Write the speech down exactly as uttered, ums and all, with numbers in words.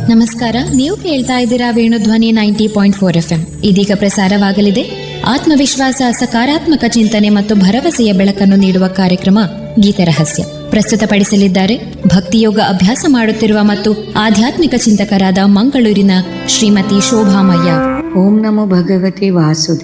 ನಮಸ್ಕಾರ, ನೀವು ಕೇಳ್ತಾ ಇದ್ದೀರಾ Venudhwani ninety point four F M. ಇದೀಗ ಪ್ರಸಾರವಾಗಲಿದೆ ಆತ್ಮವಿಶ್ವಾಸ, ಸಕಾರಾತ್ಮಕ ಚಿಂತನೆ ಮತ್ತು ಭರವಸೆಯ ಬೆಳಕನ್ನು ನೀಡುವ ಕಾರ್ಯಕ್ರಮ ಗೀತೆ ರಹಸ್ಯ. ಪ್ರಸ್ತುತಪಡಿಸಲಿದ್ದಾರೆ ಭಕ್ತಿಯೋಗ ಅಭ್ಯಾಸ ಮಾಡುತ್ತಿರುವ ಮತ್ತು ಆಧ್ಯಾತ್ಮಿಕ ಚಿಂತಕರಾದ ಮಂಗಳೂರಿನ ಶ್ರೀಮತಿ ಶೋಭಾಮಯ್ಯ. ಓಂ ನಮೋ ಭಗವತೆ ವಾಸುದೇವ.